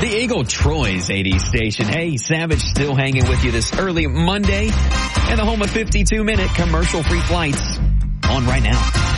The Eagle Troy's 80s station. Hey, Savage still hanging with you this early Monday. And the home of 52-minute commercial-free flights on right now.